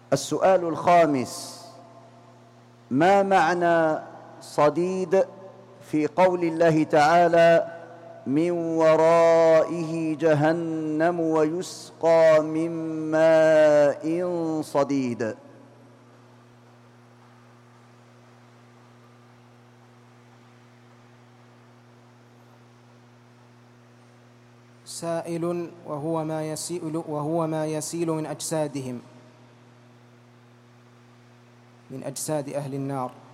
السؤال الخامس: ما معنى صديد في قول الله تعالى: من ورائه جهنم ويسقى من ماء صديد؟ سائل وهو ما يسيل من أجسادهم، من أجساد أهل النار.